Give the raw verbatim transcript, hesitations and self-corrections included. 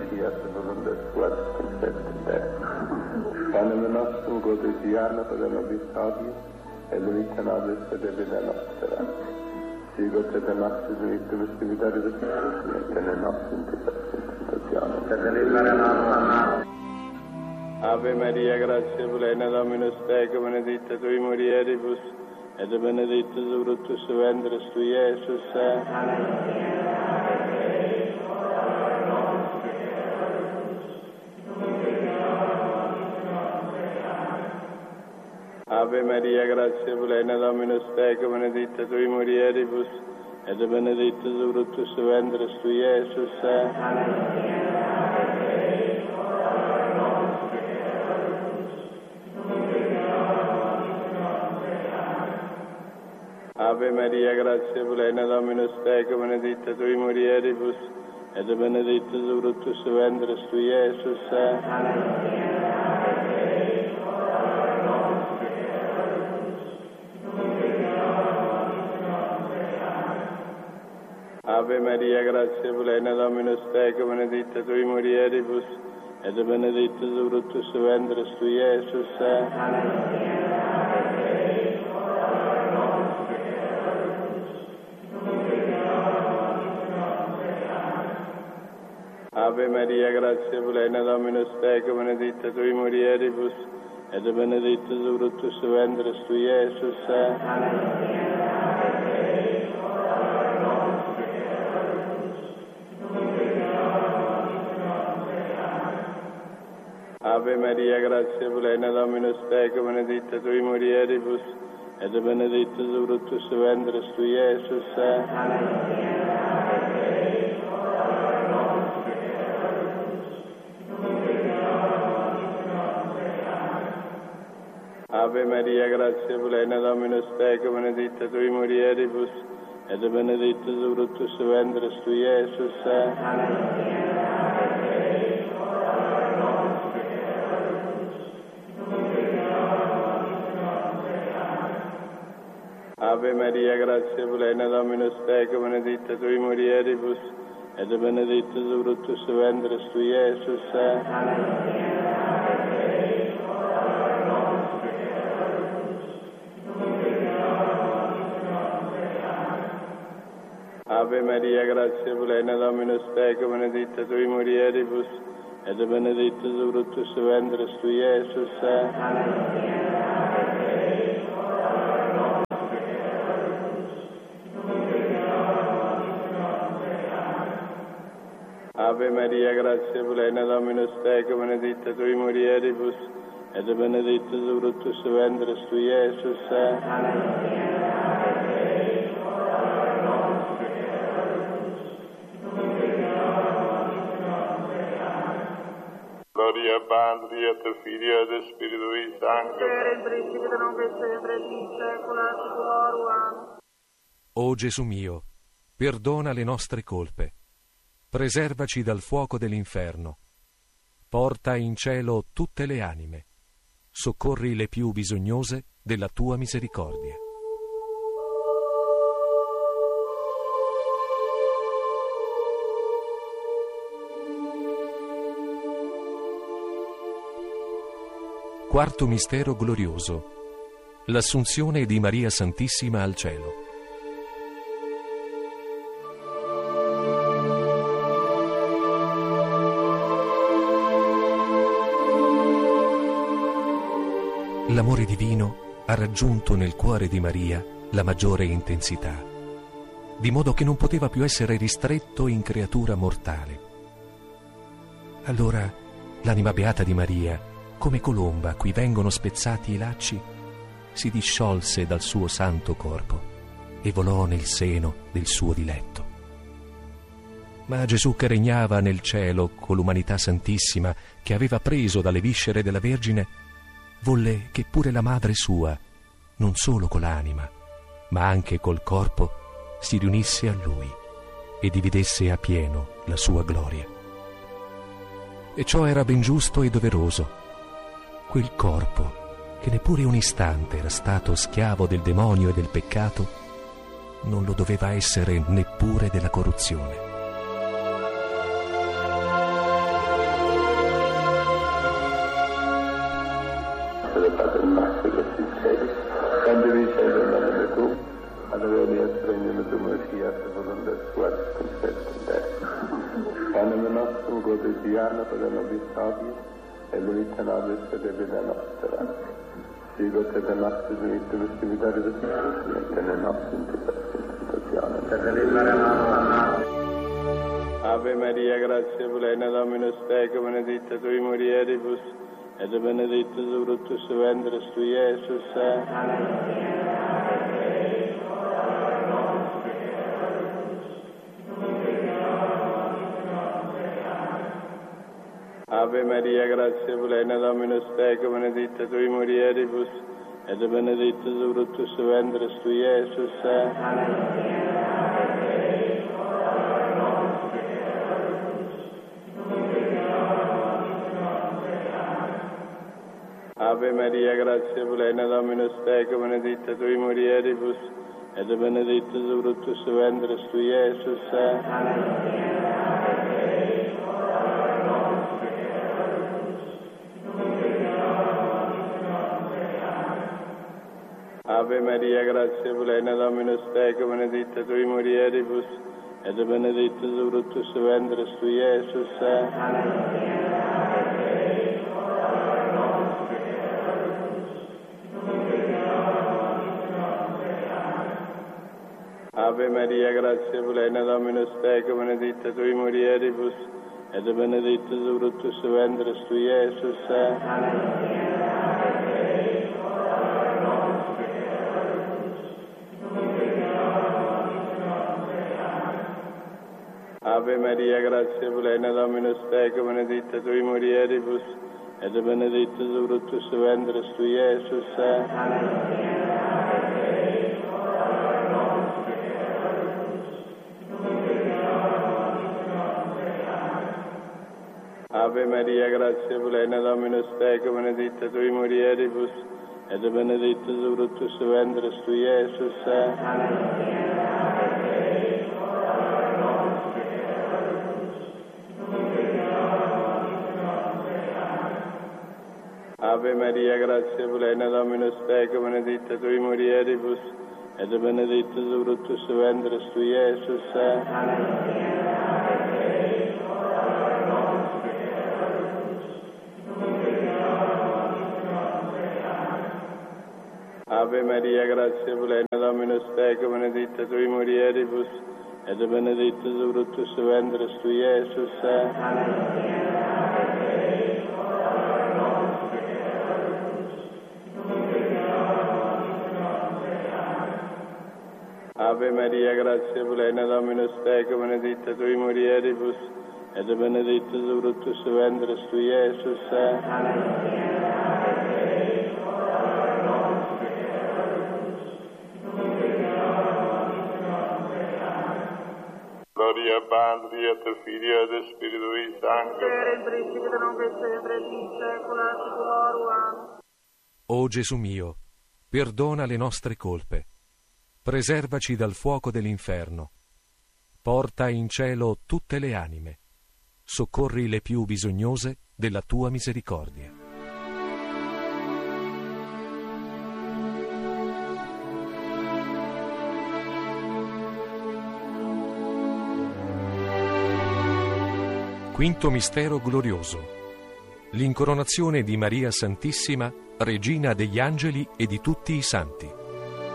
fiat voluntas tua et terra. Panem nostrum quotidianum da nobis hodie, et limita nobis et debita nostra. Sigot et nostris vittimus dividaribus et ne nostrum tentazione. Et libera nos. Ave Maria, gratia plena, Dominus tecum, benedicta tui mulieribus, et benedictus fructus ventris tui, Iesus. Ave Maria, gratia plena, Dominus tecum, benedicta tui mulieribus, et benedictus fructus ventris tui, Iesus. Ave Maria, gratia plena, Dominus tecum, benedicta tui mulieribus, et benedictus fructus ventris tui, Iesus. Ave Maria, gratia plena, Dominus tecum, benedicta tui mulieribus, et benedictus fructus ventris tui, Iesus. Ave Maria, gratia plena, Dominus tecum, benedicta tui mulieribus, et benedictus fructus ventris tui, Iesus. Ave Maria, gratia plena, Dominus tecum, benedicta tui mulieribus, et benedictus fructus ventris tui, Iesus. Ave Maria, gratia plena, Dominus tecum, benedicta tui mulieribus, et benedictus fructus ventris tui, Iesus. Ave Maria, gratia plena, Dominus tecum, benedicta tui mulieribus, et benedictus fructus ventris tui, Iesus. Ave Maria, gratia plena, Dominus tecum, benedicta tui mulieribus, et benedictus fructus ventris tui, Iesus. Ave Maria, gratia plena, Dominus tecum, benedicta tui mulieribus, et benedictus fructus ventris tui, Iesus. Gloria Patri et Filii et Spiritui Sancti. Per il principio non che sempre in secula seculorum. O Gesù mio, perdona le nostre colpe, preservaci dal fuoco dell'inferno, porta in cielo tutte le anime, soccorri le più bisognose della tua misericordia. Quarto mistero glorioso: l'assunzione di Maria Santissima al cielo. L'amore divino ha raggiunto nel cuore di Maria la maggiore intensità, di modo che non poteva più essere ristretto in creatura mortale. Allora l'anima beata di Maria, come colomba a cui vengono spezzati i lacci, si disciolse dal suo santo corpo e volò nel seno del suo diletto. Ma Gesù, che regnava nel cielo con l'umanità santissima che aveva preso dalle viscere della Vergine, volle che pure la madre sua, non solo con l'anima, ma anche col corpo, si riunisse a lui e dividesse a pieno la sua gloria. E ciò era ben giusto e doveroso. Quel corpo, che neppure un istante era stato schiavo del demonio e del peccato, non lo doveva essere neppure della corruzione. Padre nostro che sei in cielo, santificato nome tu, adveniat regnum tuum, fiat voluntas tua, sicut in terra. Panem nostrum quotidianum da nobis hodie, et dimitte nobis debita nostra, sicut et nostris dimittimus debitores nostris, et ne nos tentationem, sed libera nos a male. Ave Maria, gratia plena, Dominus tecum, benedicta tui mulieribus, et benedictus fructus ventris tui, Iesus. Ave Maria, gratia plena, Dominus tecum, benedicta tui mulieribus, et benedictus fructus ventris tui, Iesus. Ave Maria, gratia plena, Dominus tecum, benedicta tui mulieribus, et benedictus fructus ventris tui, Iesus. Ave Maria, gratia plena, Dominus tecum, benedicta tui mulieribus, et benedictus fructus ventris tui, Iesus. Ave Maria, gratia plena, Dominus tecum, benedicta tui mulieribus, et benedictus fructus ventris tui, Iesus. Ave Maria, gratia plena, Dominus tecum, benedicta tui mulieribus, et benedictus fructus ventris tui, Iesus. Ave Maria, gratia plena, Dominus tecum, benedicta tui mulieribus, et benedictus fructus ventris tui, Iesus. Ave Maria, gratia plena, Dominus tecum, benedicta tui mulieribus, et benedictus fructus ventris tui, Iesus. Ave Maria, gratia plena, Dominus tecum, benedicta tui mulieribus, et benedictus fructus ventris tui, Iesus. Ave Maria, gratia plena, Dominus tecum, benedicta tui mulieribus, et benedictus fructus ventris tui, Iesus. Gloria Patri et Filio et Spiritui Sancto. Per il principio non che sempre in secula seculorum. O Gesù mio, perdona le nostre colpe, preservaci dal fuoco dell'inferno, porta in cielo tutte le anime, soccorri le più bisognose della tua misericordia. Quinto mistero glorioso: l'incoronazione di Maria Santissima, Regina degli angeli e di tutti i santi.